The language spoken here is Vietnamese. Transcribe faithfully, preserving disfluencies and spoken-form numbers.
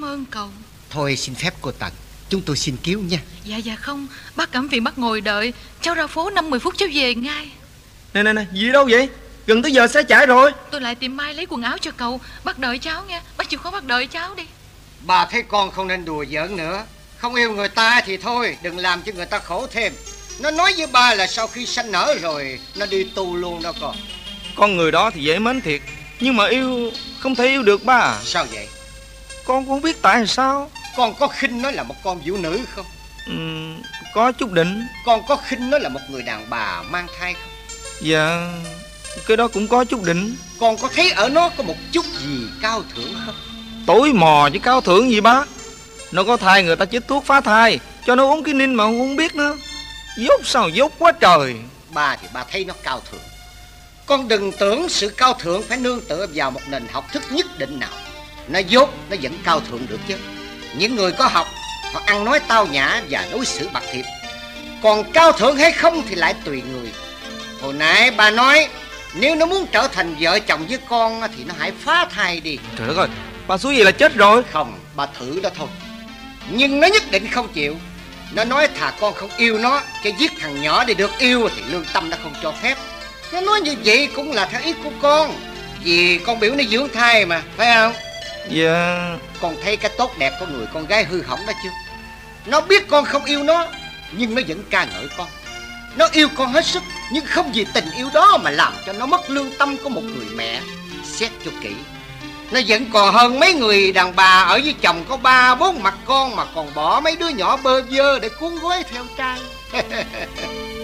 ơn cậu. Thôi xin phép cô Tần, chúng tôi xin cứu nha. Dạ dạ không, bác cảm phiền bác ngồi đợi. Cháu ra phố năm mười phút cháu về ngay. Nè nè nè, gì đâu vậy? Gần tới giờ xe chạy rồi. Tôi lại tìm Mai lấy quần áo cho cậu. Bác đợi cháu nha. Bác chịu khó bác đợi cháu đi. Bà thấy con không nên đùa giỡn nữa. Không yêu người ta thì thôi, đừng làm cho người ta khổ thêm. Nó nói với ba là sau khi sanh nở rồi nó đi tu luôn đó con. Con người đó thì dễ mến thiệt, nhưng mà yêu không thể yêu được ba à. Sao vậy? Con không biết tại sao. Con có khinh nó là một con vũ nữ không? Ừ, có chút đỉnh. Con có khinh nó là một người đàn bà mang thai không? Dạ, cái đó cũng có chút đỉnh. Con có thấy ở nó có một chút gì cao thượng không? Tối mò chứ cao thượng gì bác. Nó có thai người ta chích thuốc phá thai, cho nó uống cái ninh mà không biết nữa. Dốt sao dốt quá trời. Ba thì ba thấy nó cao thượng. Con đừng tưởng sự cao thượng phải nương tựa vào một nền học thức nhất định nào. Nó dốt nó vẫn cao thượng được chứ. Những người có học họ ăn nói tao nhã và đối xử bạc thiệp. Còn cao thượng hay không thì lại tùy người. Hồi nãy bà nói nếu nó muốn trở thành vợ chồng với con thì nó hãy phá thai đi. Trời đất ơi, bà suy gì là chết rồi. Không, bà thử đó thôi. Nhưng nó nhất định không chịu. Nó nói thà con không yêu nó, chứ giết thằng nhỏ để được yêu thì lương tâm nó không cho phép. Nó nói như vậy cũng là theo ý của con, vì con biểu nó dưỡng thai mà, phải không? Dạ. Con thấy cái tốt đẹp của người con gái hư hỏng đó chưa? Nó biết con không yêu nó, nhưng nó vẫn ca ngợi con. Nó yêu con hết sức, nhưng không vì tình yêu đó mà làm cho nó mất lương tâm của một người mẹ. Xét cho kỹ, nó vẫn còn hơn mấy người đàn bà ở với chồng có ba bốn mặt con mà còn bỏ mấy đứa nhỏ bơ vơ để cuốn gói theo trai.